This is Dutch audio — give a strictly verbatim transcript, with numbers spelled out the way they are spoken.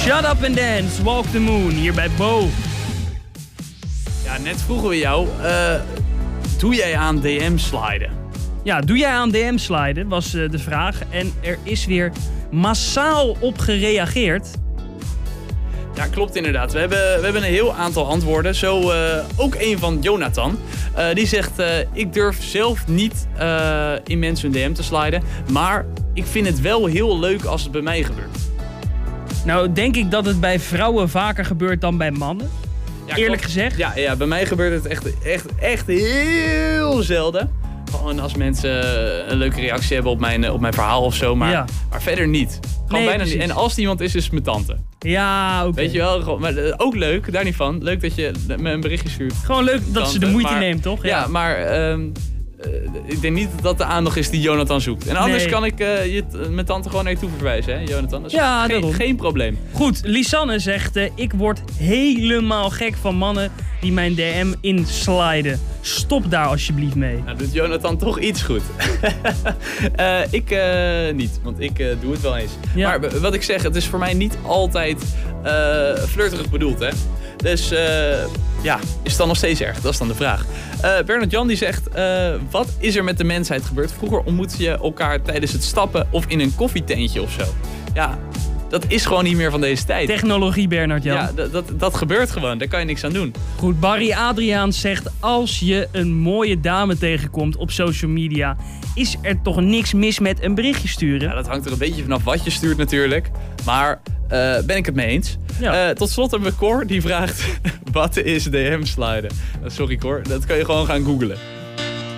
Shut Up and Dance, Walk the Moon, hier bij Bo. Ja, net vroegen we jou, uh, doe jij aan D M-sliden? Ja, doe jij aan D M-sliden, was uh, de vraag. En er is weer massaal op gereageerd. Ja, klopt inderdaad. We hebben, we hebben een heel aantal antwoorden. Zo uh, ook een van Jonathan. Uh, die zegt, uh, ik durf zelf niet uh, in mensen hun D M te sliden. Maar ik vind het wel heel leuk als het bij mij gebeurt. Nou, denk ik dat het bij vrouwen vaker gebeurt dan bij mannen. Ja, eerlijk klopt. gezegd. Ja, ja, bij mij gebeurt het echt, echt, echt heel zelden. Gewoon als mensen een leuke reactie hebben op mijn, op mijn verhaal of zo. Maar, ja. maar verder niet. Gewoon nee, bijna niet. En als er iemand is, is het mijn tante. Ja, oké. Okay. Weet je wel, maar ook leuk, daar niet van. Leuk dat je me een berichtje stuurt. Gewoon leuk dat tante, ze de moeite maar, neemt, toch? Ja, ja maar um, uh, ik denk niet dat dat de aandacht is die Jonathan zoekt. En anders nee. kan ik uh, je t- mijn tante gewoon naar je toe verwijzen, hè, Jonathan. Dat is ja, geen, geen probleem. Goed, Lisanne zegt, uh, ik word helemaal gek van mannen die mijn D M insliden. Stop daar alsjeblieft mee. Nou, doet Jonathan toch iets goed. uh, ik uh, niet, want ik uh, doe het wel eens. Ja. Maar wat ik zeg, het is voor mij niet altijd uh, flirterig bedoeld, hè. Dus uh, ja, is het dan nog steeds erg? Dat is dan de vraag. Uh, Bernard Jan die zegt, uh, wat is er met de mensheid gebeurd? Vroeger ontmoette je elkaar tijdens het stappen of in een koffietentje of zo. Ja, dat is gewoon niet meer van deze tijd. Technologie, Bernard Jan. Ja, d- dat, dat gebeurt gewoon. Daar kan je niks aan doen. Goed, Barry Adriaans zegt, als je een mooie dame tegenkomt op social media, is er toch niks mis met een berichtje sturen? Ja, dat hangt er een beetje vanaf wat je stuurt natuurlijk. Maar uh, ben ik het mee eens. Ja. Uh, tot slot hebben we Cor, die vraagt, wat is D M-sliden? Uh, sorry Cor, dat kan je gewoon gaan googlen.